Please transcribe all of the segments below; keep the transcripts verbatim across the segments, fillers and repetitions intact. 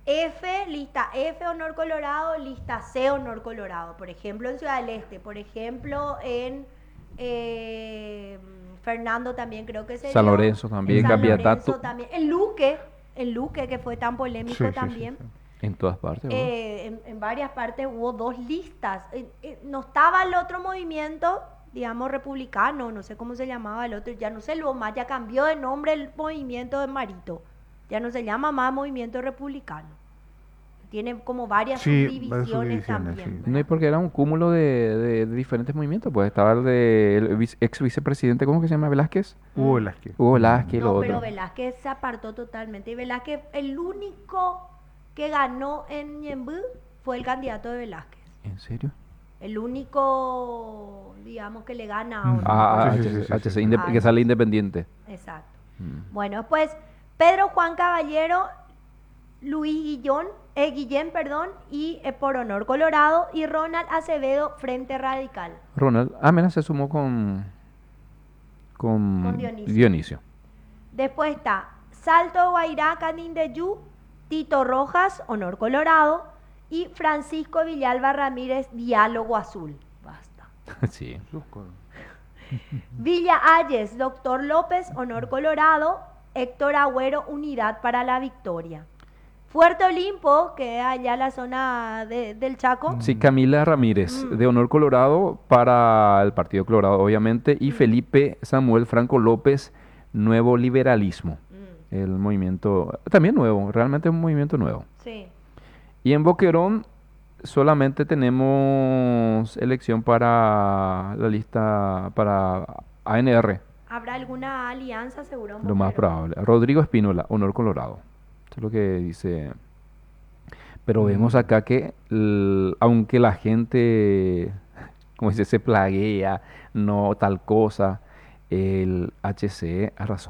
F, lista F, Honor Colorado, lista C, Honor Colorado. Por ejemplo, en Ciudad del Este, por ejemplo, en eh, Fernando también creo que se San dio, Lorenzo en también, San Capiatá, Lorenzo también, en Luque, en Luque que fue tan Sí, polémico sí, sí, también. sí. en todas partes, bro. Eh, en, en varias partes hubo dos listas. Eh, eh, no estaba el otro movimiento, digamos, republicano, no sé cómo se llamaba el otro, ya no sé lo más, ya cambió de nombre el movimiento de Marito. Ya no se llama más movimiento republicano. Tiene como varias Sí, varias subdivisiones subdivisiones, sí. también, No, y ¿verdad? porque era un cúmulo de, de- de diferentes movimientos, pues estaba el de el vice- ex vicepresidente, ¿cómo que se llama? Velázquez. Hugo Mm. Velázquez. Hugo Velázquez y Mm. lo No, pero otro. Velázquez se apartó totalmente. Y Velázquez, el único que ganó en Ñemby fue el candidato de Velázquez. ¿En serio? El único, digamos, que le gana a Ujú. Honor Ah, Sí, ah, sí, Colorado. sí, H C, sí, sí, H C, sí. indep- Ah, que ese sale sí. independiente. Exacto. Mm. Bueno, después Pedro Juan Caballero, Luis Guillón, eh, Guillén, perdón, y eh, por Honor Colorado, y Ronald Acevedo, Frente Radical, Ronald, ah, mira, se sumó con, con con Dionisio. Dionisio. Después está Salto Guairá, Canindeyú, Tito Rojas, Honor Colorado, y Francisco Villalba Ramírez, Diálogo Azul. Basta. Sí. Sus cosas. Villa Ayes, Doctor López, Honor Colorado, Héctor Agüero, Unidad para la Victoria. Fuerte Olimpo, que es allá la zona de- del Chaco. Sí, Camila Ramírez, Mm. de Honor Colorado, para el Partido Colorado, obviamente, y Mm. Felipe Samuel Franco López, Nuevo Liberalismo. Mm, El movimiento, también nuevo, realmente es un movimiento nuevo. sí. Y en Boquerón solamente tenemos elección para la lista, para A N R, ¿Habrá alguna alianza seguro en lo más Boquerón? probable. Rodrigo Espínola, Honor Colorado. Eso es lo que dice. Pero vemos Mm. acá que, l- aunque la gente, como dice, se plaguea, no tal cosa, el H C arrasó.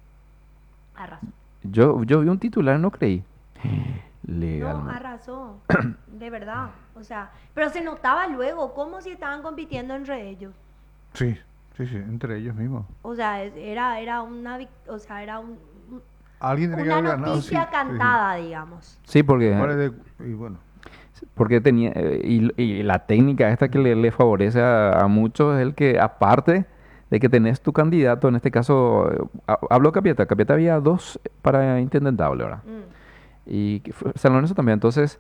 Arrasó. Yo, yo vi un titular, no creí. No, Legalmente. arrasó. De verdad. O sea, pero se notaba luego como si estaban compitiendo entre ellos. Sí, sí, sí, entre ellos mismos. O sea, es- era, era una, vic- o sea, era un- un- Alguien tiene que una haber ganado, sí. noticia Sí, sí. cantada, digamos. Sí, porque, Ahora de- y bueno, porque tenía, eh, y, y la técnica esta que le, le favorece a, a muchos es el que, aparte de que tenés tu candidato, en este caso, eh, ha- habló Capieta, Capieta había dos para intendentable, ¿verdad? Mm. Y que fue- San Lorenzo también, entonces,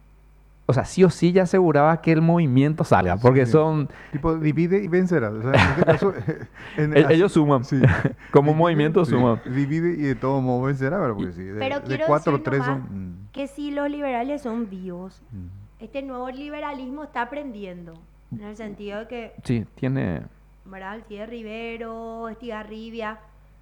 o sea, sí o sí ya aseguraba que el movimiento salga, porque sí. son, Tipo, divide y vencerá. O sea, en este caso, en- e- así- ellos suman, sí. como Divide, movimiento sí, suman. divide y de todo modo vencerá, ¿verdad? Porque sí, de, Pero de quiero cuatro decir tres nomás son. mm, que si los liberales son vivos, mm. este nuevo liberalismo está aprendiendo. En el sentido de que, Sí, tiene, ¿verdad? Alcides Rivero, Estigarribia,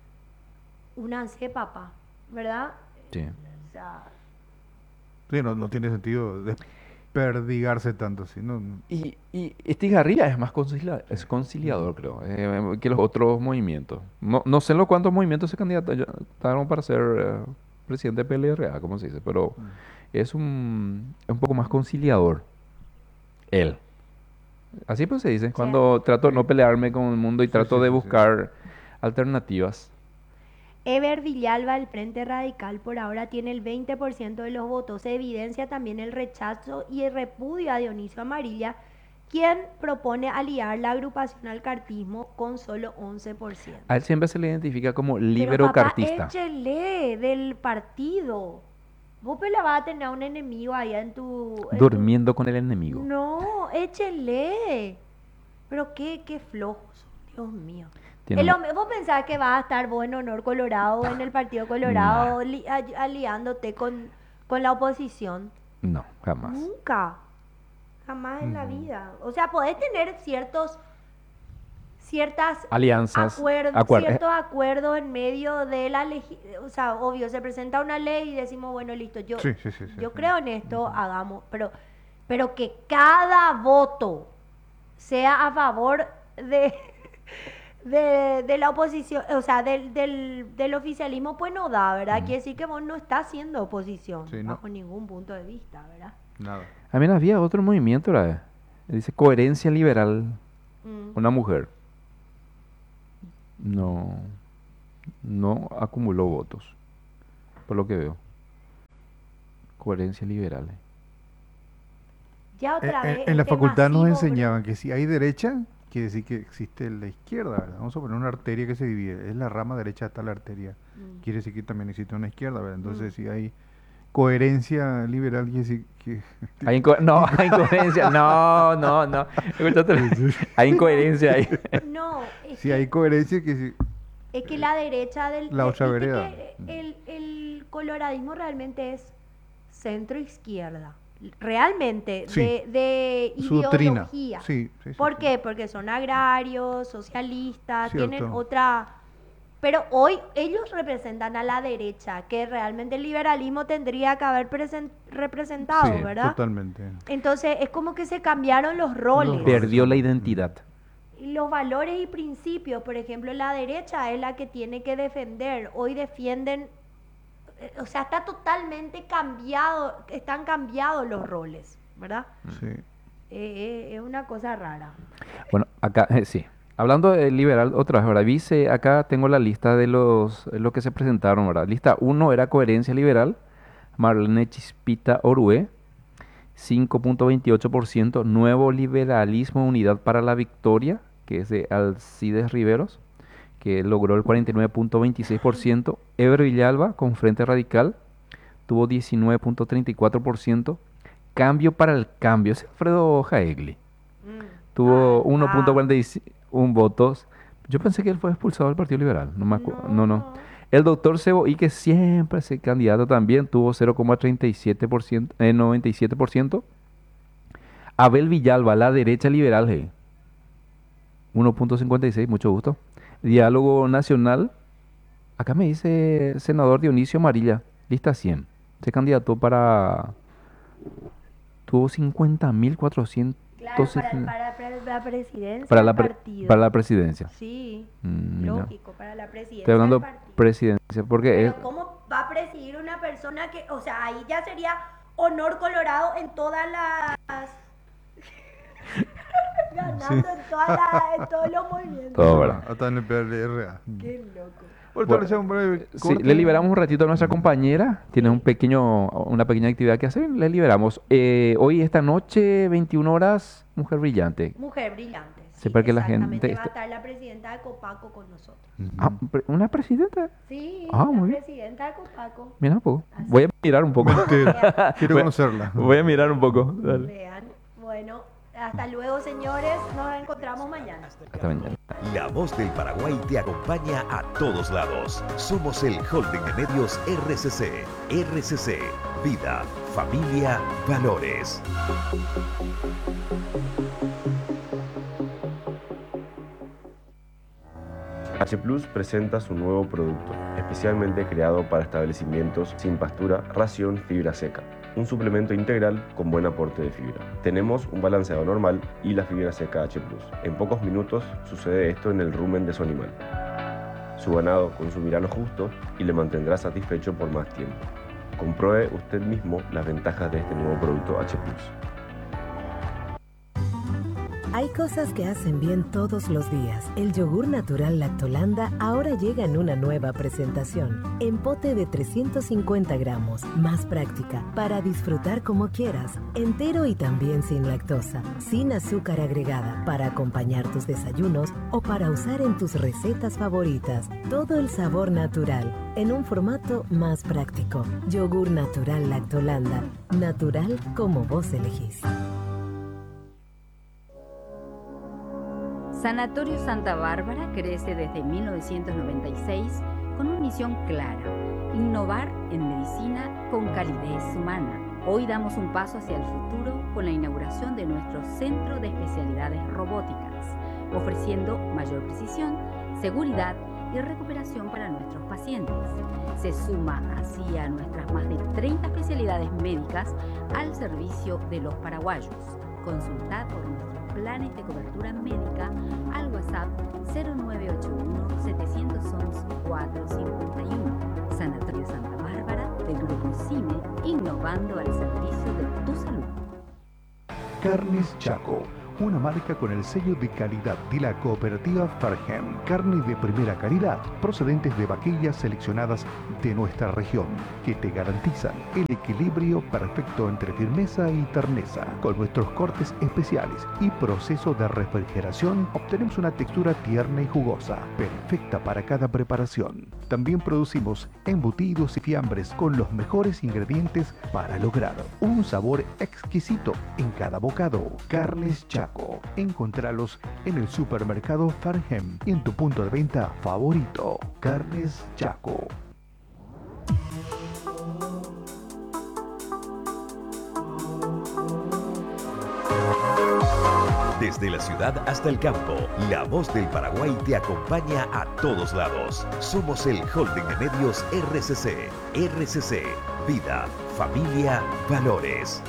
únanse, papá, ¿verdad? sí. O sea, Sí, no, no tiene sentido desperdigarse tanto así, ¿no? Y, y Estigarribia es más concilia- es conciliador, creo, eh, que los otros movimientos. No, no sé los cuántos movimientos se candidataron para ser eh, presidente de P L R A, como se dice, pero Mm. es un, es un poco más conciliador. Él. Así pues se dice, sí. cuando trato de no Sí. pelearme con el mundo y Sí, trato sí, de sí, sí. buscar alternativas. Ever Villalba, el Frente Radical, por ahora tiene el veinte por ciento de los votos. Se evidencia también el rechazo y el repudio a Dionisio Amarilla, quien propone aliar la agrupación al cartismo con solo once por ciento. A él siempre se le identifica como Pero libero papá, cartista. échele del partido. Vos pues la vas a tener a un enemigo allá en tu... en tu- Durmiendo con el enemigo. No, échele. Pero qué, qué flojos, Dios mío. Tiene El mu- hombre- ¿Vos pensás que vas a estar vos en Honor Colorado, en el Partido Colorado, li- ali- aliándote con, con la oposición? No, jamás. Nunca. Jamás en la Ujú. vida. O sea, podés tener ciertos ciertas Alianzas, acuerdos, acuer- eh, ciertos acuerdos en medio de la legi- o sea, obvio, se presenta una ley y decimos, bueno, listo, yo, Sí, sí, sí, sí, yo sí. creo en esto, hagamos, pero, pero que cada voto sea a favor de, de, de la oposición, o sea, del, del, del oficialismo, pues no da, ¿verdad? Mm. Quiere decir que vos no estás haciendo oposición, Sí, no. bajo ningún punto de vista, ¿verdad? Nada. A mí había otro movimiento, ¿verdad? Dice coherencia liberal, Mm. una mujer. No, no acumuló votos, por lo que veo. coherencia liberal. Ya En, otra en- vez. en la este facultad nos masivo, enseñaban que si hay derecha, quiere decir que existe la izquierda, ¿verdad? Vamos a poner una arteria que se divide. Es la rama derecha está la arteria. Mm. Quiere decir que también existe una izquierda, ¿verdad? Entonces, Mm. si hay coherencia liberal, quiere decir que... Hay inco- no, hay incoherencia. No, no, no. Escúchate, hay incoherencia ahí. No, es Si que, hay coherencia, que si... es que la derecha del... La de- otra viste vereda. que el, el coloradismo realmente es centro-izquierda. Realmente, Sí. de, de Su doctrina. ideología. Sí, sí, sí, ¿Por sí. qué? Porque son agrarios, socialistas, Cierto. tienen otra... Pero hoy ellos representan a la derecha, que realmente el liberalismo tendría que haber presen- representado, Sí, ¿verdad? totalmente. Entonces es como que se cambiaron los roles. roles. Perdió la identidad. Y los valores y principios, por ejemplo, la derecha es la que tiene que defender. Hoy defienden, eh, o sea, está totalmente cambiado, están cambiados los roles, ¿verdad? Sí. Eh, eh, es una cosa rara. Bueno, acá, eh, sí. Hablando de liberal, otra vez, ¿verdad? Dice, acá tengo la lista de los, lo que se presentaron, ¿verdad? Lista uno era coherencia liberal, Marlene Chispita Orue, cinco punto veintiocho por ciento, Nuevo Liberalismo Unidad para la Victoria, que es de Alcides Riveros, que logró el cuarenta y nueve punto veintiséis por ciento, Ever Villalba con Frente Radical, tuvo diecinueve punto treinta y cuatro por ciento, Cambio para el Cambio, es Alfredo Jaegli. Tuvo Ah, uno punto ah. cuarenta y uno votos. Yo pensé que él fue expulsado del Partido Liberal. No me acuerdo. No, no. El doctor Seboí, que siempre es el candidato también, tuvo cero coma treinta y siete por ciento, eh, noventa y siete por ciento. Abel Villalba, la derecha liberal, hey, uno punto cincuenta y seis, mucho gusto. Diálogo Nacional, acá me dice senador Dionisio Amarilla, lista cien. Se candidató para... Tuvo cincuenta mil cuatrocientos... Claro, para, para, para la presidencia para del la, pre- partido. para la presidencia. Sí, Mm, mira. lógico, para la presidencia Estoy hablando del partido. presidencia, porque Pero es... ¿cómo va a presidir una persona que, o sea, ahí ya sería honor colorado en todas las... Ganando en, todas las- en todos los movimientos. Todo, ¿verdad? Hasta en el P L R A. Qué loco. Bueno, Bueno, hacemos un breve Sí, corte. le liberamos un ratito a nuestra compañera. Tiene un pequeño, una pequeña actividad que hacer. Le liberamos. Eh, hoy, esta noche, veintiuna horas, Mujer Brillante. Mujer brillante. Sí, para que la exactamente. gente Va a está- estar la presidenta de Copaco con nosotros. Ujú. Ah, pre- ¿una presidenta? Sí, Ah, la muy bien. presidenta de Copaco. Mira un poco. Así. Voy a mirar un poco. Mentira. Quiero Voy- conocerla. Voy a mirar un poco. Dale. Vean. Bueno, hasta luego, señores. Nos encontramos mañana. Hasta mañana. La voz del Paraguay te acompaña a todos lados. Somos el Holding de Medios R C C. R C C, vida, familia, valores. H Plus presenta su nuevo producto, especialmente creado para establecimientos sin pastura, ración fibra seca. Un suplemento integral con buen aporte de fibra. Tenemos un balanceado normal y la fibra seca H Plus. En pocos minutos sucede esto en el rumen de su animal. Su ganado consumirá lo justo y le mantendrá satisfecho por más tiempo. Compruebe usted mismo las ventajas de este nuevo producto H Plus. Hay cosas que hacen bien todos los días. El yogur natural Lactolanda ahora llega en una nueva presentación. En pote de trescientos cincuenta gramos, más práctica, para disfrutar como quieras. Entero y también sin lactosa, sin azúcar agregada, para acompañar tus desayunos o para usar en tus recetas favoritas. Todo el sabor natural, en un formato más práctico. Yogur natural Lactolanda, natural como vos elegís. Sanatorio Santa Bárbara crece desde mil novecientos noventa y seis con una misión clara: innovar en medicina con calidez humana. Hoy damos un paso hacia el futuro con la inauguración de nuestro Centro de Especialidades Robóticas, ofreciendo mayor precisión, seguridad y recuperación para nuestros pacientes. Se suma así a nuestras más de treinta especialidades médicas al servicio de los paraguayos. Consultad por nuestros planes de cobertura médica al WhatsApp cero nueve ocho uno, setecientos once, cuatrocientos cincuenta y uno. Sanatorio Santa Bárbara del Grupo CIME, innovando al servicio de tu salud. Carnes Chaco, una marca con el sello de calidad de la cooperativa Farhem. Carne de primera calidad, procedentes de vaquillas seleccionadas de nuestra región, que te garantizan el equilibrio perfecto entre firmeza y terneza. Con nuestros cortes especiales y proceso de refrigeración, obtenemos una textura tierna y jugosa, perfecta para cada preparación. También producimos embutidos y fiambres con los mejores ingredientes para lograr un sabor exquisito en cada bocado. Carnes Chaco. Encontralos en el supermercado Farhem y en tu punto de venta favorito. Carnes Chaco. Desde la ciudad hasta el campo, la voz del Paraguay te acompaña a todos lados. Somos el Holding de Medios R C C. R C C, vida, familia, valores.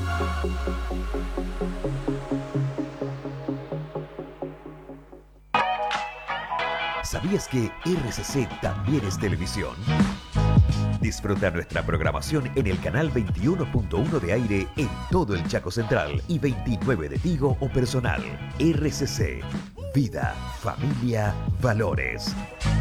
¿Sabías que R C C también es televisión? Disfruta nuestra programación en el canal veintiuno punto uno de aire en todo el Chaco Central y veintinueve de Tigo o Personal. R C C, vida, familia, valores.